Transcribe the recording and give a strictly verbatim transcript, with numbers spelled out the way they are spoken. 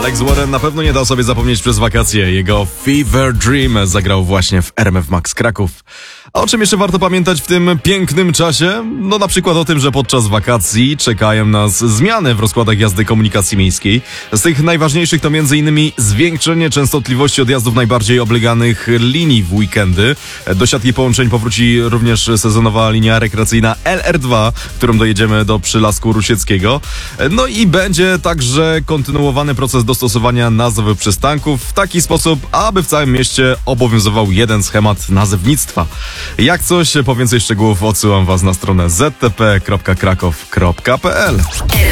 Alex Warren na pewno nie dał sobie zapomnieć przez wakacje. Jego Fever Dream zagrał właśnie w R M F Max Kraków. A o czym jeszcze warto pamiętać w tym pięknym czasie? No na przykład o tym, że podczas wakacji czekają nas zmiany w rozkładach jazdy komunikacji miejskiej. Z tych najważniejszych to m.in. zwiększenie częstotliwości odjazdów najbardziej obleganych linii w weekendy. Do siatki połączeń powróci również sezonowa linia rekreacyjna L R dwa, którą dojedziemy do Przylasku Rusieckiego. No i będzie także kontynuowany proces dostosowania nazw przystanków w taki sposób, aby w całym mieście obowiązywał jeden schemat nazewnictwa. Jak coś, po więcej szczegółów odsyłam Was na stronę z t p kropka kraków kropka p l.